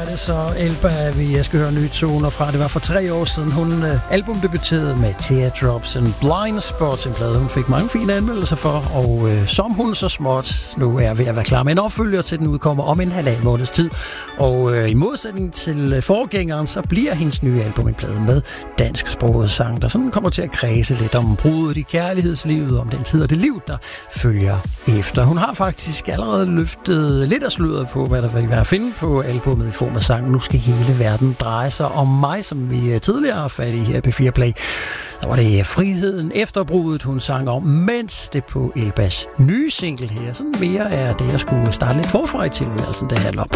er det så Elba, vi skal høre nye toner fra. Det var for 3 år siden, hun albumdebuterede med Teardrops and Blind Spots, en plade, hun fik mange fine anmeldelser for, og som hun så småt nu er ved at være klar med en opfølger til, den udkommer om en 1,5 måneds tid. Og i modsætning til forgængeren, så bliver hendes nye album en plade med dansksproget sang, der sådan kommer til at kredse lidt om bruddet i kærlighedslivet, om den tid og det liv, der følger efter. Hun har faktisk allerede løftet lidt af sløret på, hvad der vil være at finde på albummet i form af sangen Nu skal hele verden dreje sig om mig, som vi tidligere har fat i her på P4 Play. Der var det friheden efter bruddet, hun sang om, mens det på Elbas nye single her, sådan mere er det, jeg skulle starte lidt forfra i tilværelsen, det handler om.